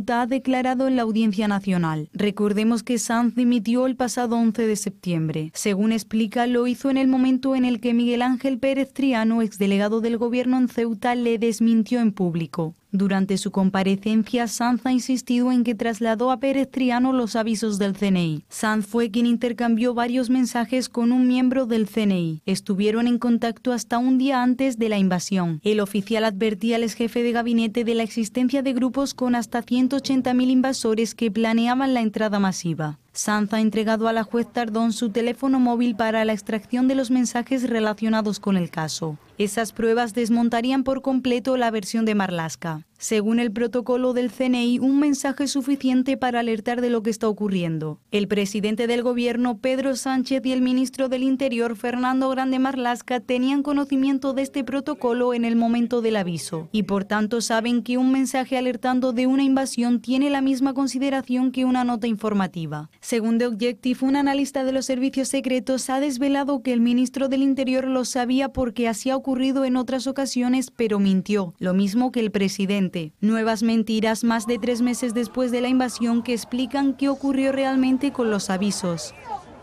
Ceuta ha declarado en la Audiencia Nacional. Recordemos que Sanz dimitió el pasado 11 de septiembre. Según explica, lo hizo en el momento en el que Miguel Ángel Pérez Triano, exdelegado del Gobierno en Ceuta, le desmintió en público. Durante su comparecencia, Sanz ha insistido en que trasladó a Pérez Triano los avisos del CNI. Sanz fue quien intercambió varios mensajes con un miembro del CNI. Estuvieron en contacto hasta un día antes de la invasión. El oficial advertía al exjefe de gabinete de la existencia de grupos con hasta 180.000 invasores que planeaban la entrada masiva. Sanz ha entregado a la juez Tardón su teléfono móvil para la extracción de los mensajes relacionados con el caso. Esas pruebas desmontarían por completo la versión de Marlaska. Según el protocolo del CNI, un mensaje es suficiente para alertar de lo que está ocurriendo. El presidente del Gobierno, Pedro Sánchez, y el ministro del Interior, Fernando Grande Marlaska, tenían conocimiento de este protocolo en el momento del aviso y por tanto saben que un mensaje alertando de una invasión tiene la misma consideración que una nota informativa. Según The Objective, un analista de los servicios secretos ha desvelado que el ministro del Interior lo sabía porque así ha ocurrido en otras ocasiones, pero mintió, lo mismo que el presidente. Nuevas mentiras más de 3 meses después de la invasión que explican qué ocurrió realmente con los avisos.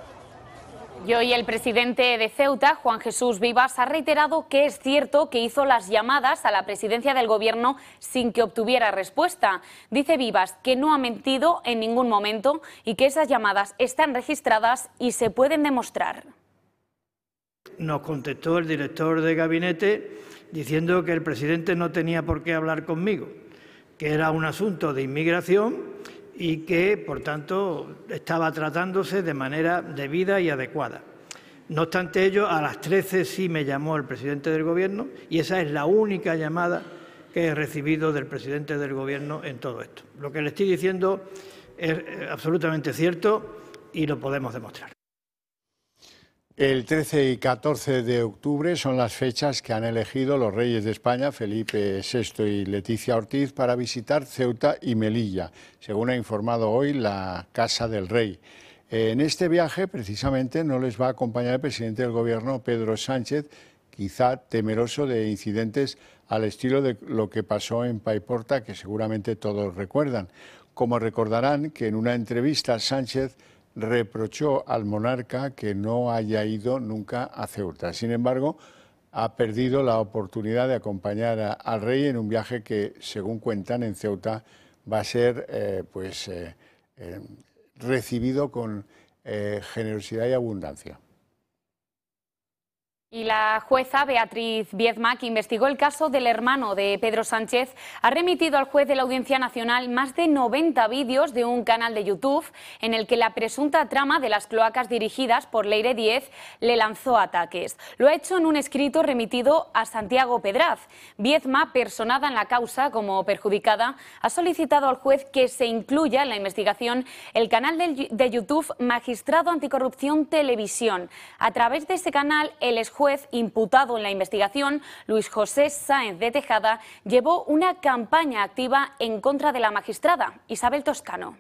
Y hoy el presidente de Ceuta, Juan Jesús Vivas, ha reiterado que es cierto que hizo las llamadas a la presidencia del Gobierno sin que obtuviera respuesta. Dice Vivas que no ha mentido en ningún momento y que esas llamadas están registradas y se pueden demostrar. Nos contestó el director de gabinete diciendo que el presidente no tenía por qué hablar conmigo, que era un asunto de inmigración y que, por tanto, estaba tratándose de manera debida y adecuada. No obstante ello, a las 13 sí me llamó el presidente del Gobierno y esa es la única llamada que he recibido del presidente del Gobierno en todo esto. Lo que le estoy diciendo es absolutamente cierto y lo podemos demostrar. El 13 y 14 de octubre son las fechas que han elegido los reyes de España, Felipe VI y Leticia Ortiz, para visitar Ceuta y Melilla, según ha informado hoy la Casa del Rey. En este viaje, precisamente, no les va a acompañar el presidente del Gobierno, Pedro Sánchez, quizá temeroso de incidentes al estilo de lo que pasó en Paiporta, que seguramente todos recuerdan. Como recordarán que en una entrevista Sánchez reprochó al monarca que no haya ido nunca a Ceuta. Sin embargo, ha perdido la oportunidad de acompañar al rey en un viaje que, según cuentan, en Ceuta va a ser recibido con generosidad y abundancia. Y la jueza Beatriz Viedma, que investigó el caso del hermano de Pedro Sánchez, ha remitido al juez de la Audiencia Nacional más de 90 vídeos de un canal de YouTube en el que la presunta trama de las cloacas dirigidas por Leire Díez le lanzó ataques. Lo ha hecho en un escrito remitido a Santiago Pedraz. Viedma, personada en la causa como perjudicada, ha solicitado al juez que se incluya en la investigación el canal de YouTube Magistrado Anticorrupción Televisión. A través de ese canal, el juez imputado en la investigación, Luis José Sáenz de Tejada, llevó una campaña activa en contra de la magistrada. Isabel Toscano.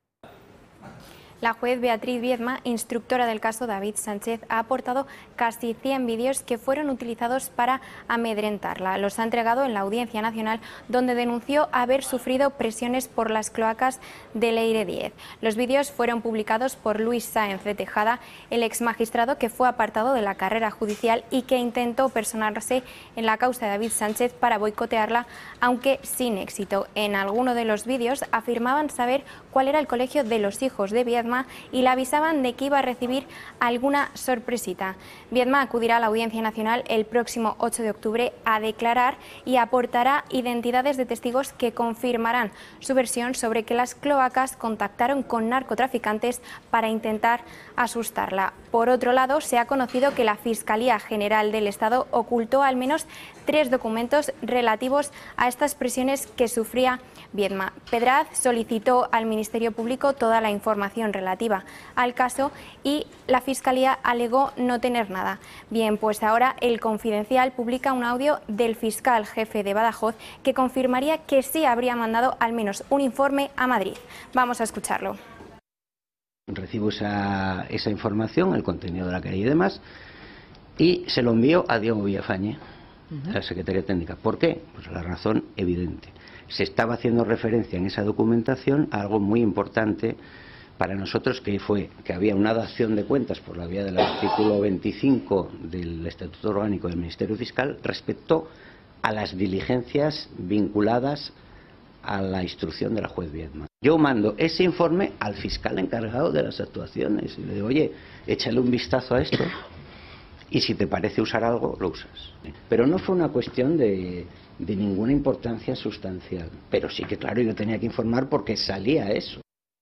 La juez Beatriz Viedma, instructora del caso David Sánchez, ha aportado casi 100 vídeos que fueron utilizados para amedrentarla. Los ha entregado en la Audiencia Nacional, donde denunció haber sufrido presiones por las cloacas de Leire Díez. Los vídeos fueron publicados por Luis Sáenz de Tejada, el exmagistrado que fue apartado de la carrera judicial y que intentó personarse en la causa de David Sánchez para boicotearla, aunque sin éxito. En alguno de los vídeos afirmaban saber cuál era el colegio de los hijos de Viedma y le avisaban de que iba a recibir alguna sorpresita. Viedma acudirá a la Audiencia Nacional el próximo 8 de octubre a declarar y aportará identidades de testigos que confirmarán su versión sobre que las cloacas contactaron con narcotraficantes para intentar asustarla. Por otro lado, se ha conocido que la Fiscalía General del Estado ocultó al menos 3 documentos relativos a estas presiones que sufría Viedma. Pedraz solicitó al Ministerio Público toda la información relativa al caso y la Fiscalía alegó no tener nada. Bien, pues ahora El Confidencial publica un audio del fiscal jefe de Badajoz que confirmaría que sí habría mandado al menos un informe a Madrid. Vamos a escucharlo. Recibo esa información, el contenido de la querella y demás, y se lo envío a Diego Villafañe, a la Secretaría Técnica. ¿Por qué? Pues la razón evidente. se estaba haciendo referencia en esa documentación a algo muy importante para nosotros, que fue que había una dación de cuentas por la vía del artículo 25 del Estatuto Orgánico del Ministerio Fiscal respecto a las diligencias vinculadas a la instrucción de la juez Viedma. Yo mando ese informe al fiscal encargado de las actuaciones y le digo, oye, échale un vistazo a esto y si te parece usar algo, lo usas. Pero no fue una cuestión de ninguna importancia sustancial, pero sí que, claro, yo tenía que informar porque salía eso.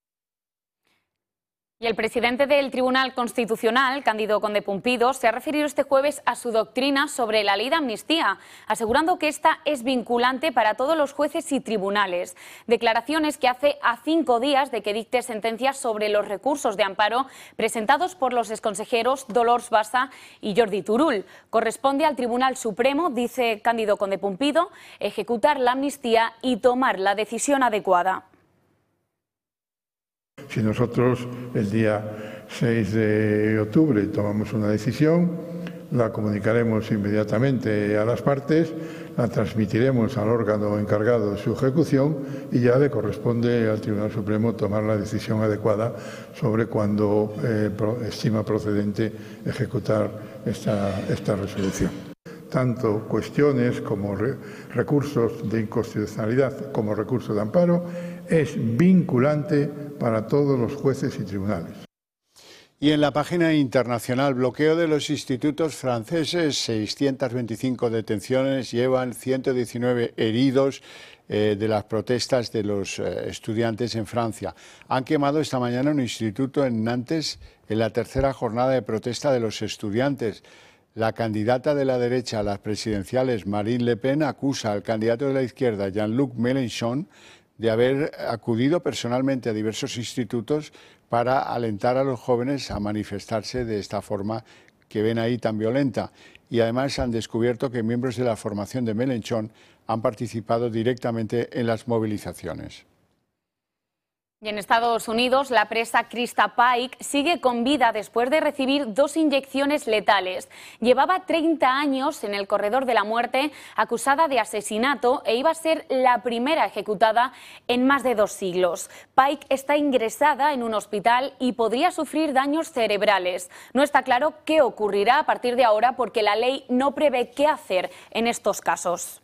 Y el presidente del Tribunal Constitucional, Cándido Conde Pumpido, se ha referido este jueves a su doctrina sobre la ley de amnistía, asegurando que esta es vinculante para todos los jueces y tribunales. Declaraciones que hace a 5 días de que dicte sentencias sobre los recursos de amparo presentados por los exconsejeros Dolors Bassa y Jordi Turull. Corresponde al Tribunal Supremo, dice Cándido Conde Pumpido, ejecutar la amnistía y tomar la decisión adecuada. Si nosotros el día 6 de octubre tomamos una decisión, la comunicaremos inmediatamente a las partes, la transmitiremos al órgano encargado de su ejecución y ya le corresponde al Tribunal Supremo tomar la decisión adecuada sobre cuándo estima procedente ejecutar esta resolución. Tanto cuestiones como recursos de inconstitucionalidad como recursos de amparo es vinculante para todos los jueces y tribunales. Y en la página internacional, bloqueo de los institutos franceses, 625 detenciones, llevan 119 heridos de las protestas de los estudiantes en Francia. Han quemado esta mañana un instituto en Nantes en la tercera jornada de protesta de los estudiantes. La candidata de la derecha a las presidenciales, Marine Le Pen, acusa al candidato de la izquierda, Jean-Luc Mélenchon, de haber acudido personalmente a diversos institutos para alentar a los jóvenes a manifestarse de esta forma que ven ahí tan violenta. Y además han descubierto que miembros de la formación de Mélenchon han participado directamente en las movilizaciones. Y en Estados Unidos, la presa Krista Paik sigue con vida después de recibir 2 inyecciones letales. Llevaba 30 años en el corredor de la muerte, acusada de asesinato, e iba a ser la primera ejecutada en más de 2 siglos. Paik está ingresada en un hospital y podría sufrir daños cerebrales. No está claro qué ocurrirá a partir de ahora porque la ley no prevé qué hacer en estos casos.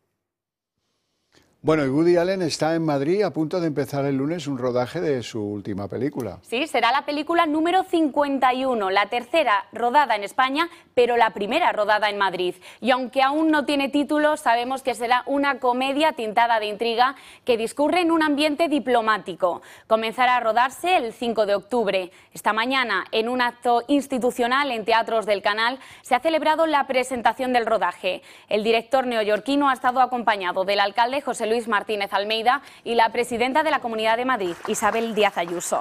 Bueno, y Woody Allen está en Madrid a punto de empezar el lunes un rodaje de su última película. Sí, será la película número 51, la tercera rodada en España, pero la primera rodada en Madrid. Y aunque aún no tiene título, sabemos que será una comedia tintada de intriga que discurre en un ambiente diplomático. Comenzará a rodarse el 5 de octubre. Esta mañana, en un acto institucional en Teatros del Canal, se ha celebrado la presentación del rodaje. El director neoyorquino ha estado acompañado del alcalde José Luis Martínez Almeida y la presidenta de la Comunidad de Madrid, Isabel Díaz Ayuso.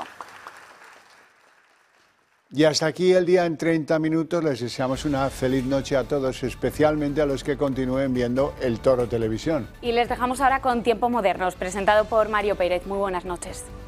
Y hasta aquí el día en 30 minutos. Les deseamos una feliz noche a todos, especialmente a los que continúen viendo El Toro Televisión. Y les dejamos ahora con Tiempo Modernos, presentado por Mario Pérez. Muy buenas noches.